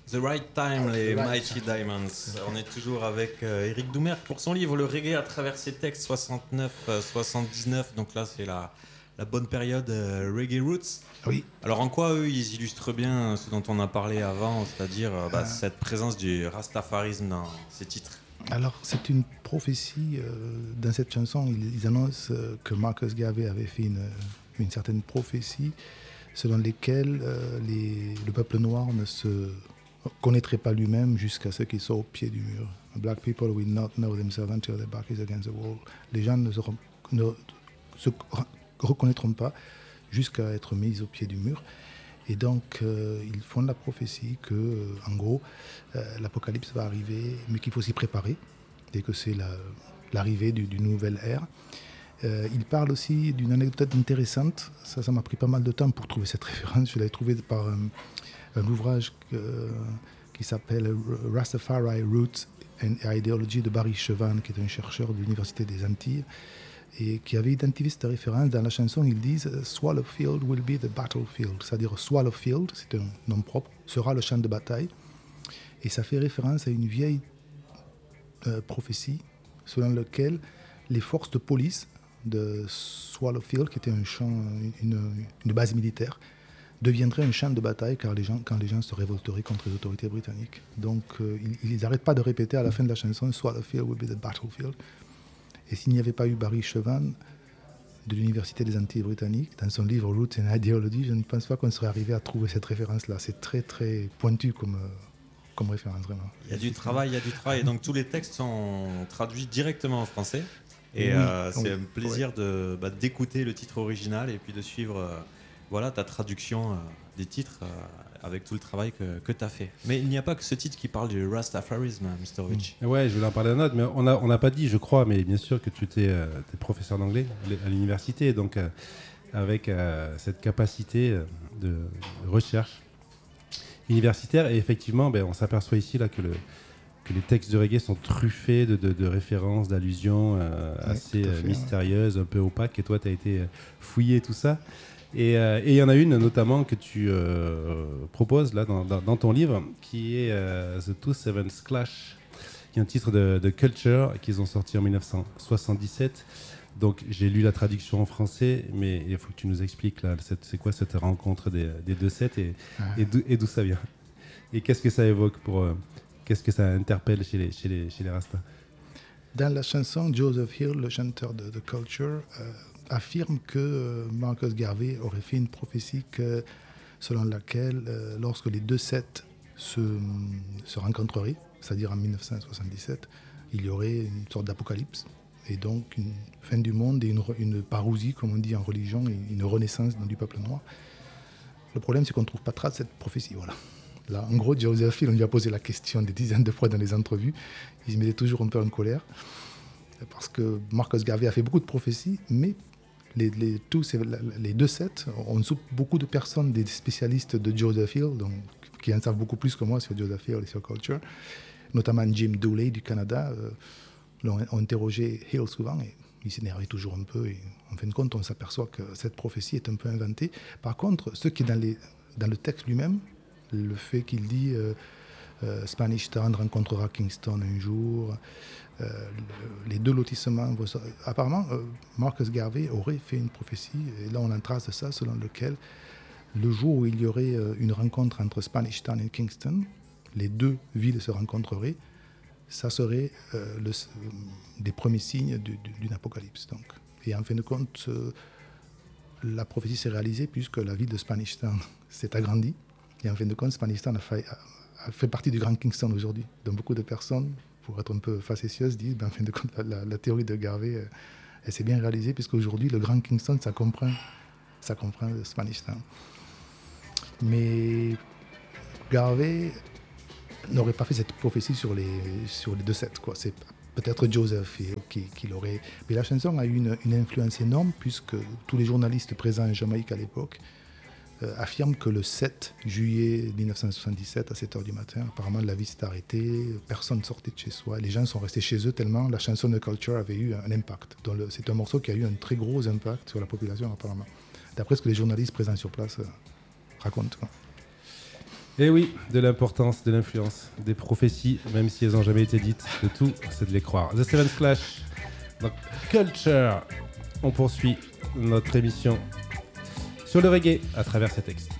The Right Time, les Mighty Diamonds. On est toujours avec Eric Doumer pour son livre Le reggae à travers ses textes 69-79. Donc là, c'est la bonne période Reggae Roots. Oui. Alors en quoi eux, ils illustrent bien ce dont on a parlé avant, c'est-à-dire cette présence du rastafarisme dans ces titres? Alors, c'est une prophétie. Dans cette chanson, ils annoncent que Marcus Garvey avait fait une certaine prophétie selon laquelle le peuple noir ne se connaîtrait pas lui-même jusqu'à ce qu'il soit au pied du mur. Black people will not know themselves until their back is against the wall. Les gens ne se reconnaîtront pas jusqu'à être mis au pied du mur. Et donc, ils font la prophétie que, en gros, l'apocalypse va arriver, mais qu'il faut s'y préparer, dès que c'est l'arrivée d'une nouvelle ère. Il parle aussi d'une anecdote intéressante. Ça m'a pris pas mal de temps pour trouver cette référence. Je l'avais trouvée par un ouvrage qui s'appelle Rastafari Roots and Ideology de Barry Chevan, qui est un chercheur de l'Université des Antilles, et qui avait identifié cette référence. Dans la chanson, ils disent « Swallowfield will be the battlefield », c'est-à-dire Swallowfield, c'est un nom propre, sera le champ de bataille. Et ça fait référence à une vieille prophétie selon laquelle les forces de police de Swallowfield, qui était un champ, une base militaire, deviendrait un champ de bataille quand les gens se révolteraient contre les autorités britanniques. Donc, ils n'arrêtent pas de répéter à la fin de la chanson « Swallowfield will be the battlefield ». Et s'il n'y avait pas eu Barry Chevan de l'Université des Antilles britanniques, dans son livre « Roots and Ideology », je ne pense pas qu'on serait arrivé à trouver cette référence-là. C'est très, très pointu comme référence, vraiment. Il y a du travail. Donc, tous les textes sont traduits directement en français. Et c'est un plaisir d'écouter le titre original et puis de suivre ta traduction des titres avec tout le travail que tu as fait. Mais il n'y a pas que ce titre qui parle du Rastafarisme, Mr. Rich. Ouais, je voulais en parler d'un autre, mais on n'a pas dit, je crois, mais bien sûr que tu étais professeur d'anglais à l'université, donc avec cette capacité de recherche universitaire. Et effectivement, on s'aperçoit ici là, que les textes de reggae sont truffés de références, d'allusions assez mystérieuses, un peu opaques. Et toi, tu as été fouillé tout ça. Et il y en a une notamment que tu proposes là, dans ton livre, qui est The Two Sevens Clash, qui est un titre de Culture qu'ils ont sorti en 1977. Donc j'ai lu la traduction en français, mais il faut que tu nous expliques là, c'est quoi cette rencontre des deux sets et d'où ça vient. Et qu'est-ce que ça évoque qu'est-ce que ça interpelle chez les Rastas? Dans la chanson, Joseph Hill, le chanteur de Culture, affirme que Marcus Garvey aurait fait une prophétie selon laquelle, lorsque les deux sets se rencontreraient, c'est-à-dire en 1977, il y aurait une sorte d'apocalypse, et donc une fin du monde et une parousie, comme on dit en religion, et une renaissance du peuple noir. Le problème, c'est qu'on ne trouve pas trace de cette prophétie, voilà. Là, en gros, Joseph Hill, on lui a posé la question des dizaines de fois dans les entrevues. Il se mettait toujours un peu en colère, parce que Marcus Garvey a fait beaucoup de prophéties, mais les deux sets, on soupe beaucoup de personnes, des spécialistes de Joseph Hill, donc, qui en savent beaucoup plus que moi sur Joseph Hill et sur Culture, notamment Jim Dooley du Canada, ont interrogé Hill souvent, et il s'énervait toujours un peu, et en fin de compte, on s'aperçoit que cette prophétie est un peu inventée. Par contre, ce qui est dans le texte lui-même, le fait qu'il dit Spanish Town rencontrera Kingston un jour, les deux lotissements. Apparemment, Marcus Garvey aurait fait une prophétie, et là on en trace de ça, selon lequel le jour où il y aurait une rencontre entre Spanish Town et Kingston, les deux villes se rencontreraient, ça serait des premiers signes d'une apocalypse. Donc. Et en fin de compte, la prophétie s'est réalisée puisque la ville de Spanish Town s'est agrandie. Et en fin de compte, Spanish Town a fait partie du Grand Kingston aujourd'hui. Donc beaucoup de personnes, pour être un peu facétieuses, disent en fin de compte, la théorie de Garvey, elle s'est bien réalisée, puisqu'aujourd'hui, le Grand Kingston, ça comprend le Spanish Town. Mais Garvey n'aurait pas fait cette prophétie sur les deux sets, quoi. C'est peut-être Joseph Hill qui l'aurait. Mais la chanson a eu une influence énorme, puisque tous les journalistes présents en Jamaïque à l'époque affirment que le 7 juillet 1977, à 7h du matin, apparemment la vie s'est arrêtée, personne ne sortait de chez soi, les gens sont restés chez eux tellement la chanson de Culture avait eu un impact. Donc c'est un morceau qui a eu un très gros impact sur la population apparemment, d'après ce que les journalistes présents sur place racontent, quoi. Et oui, de l'importance, de l'influence, des prophéties, même si elles n'ont jamais été dites, de tout, c'est de les croire. The Seventh Clash, donc Culture. On poursuit notre émission sur le reggae à travers ces textes.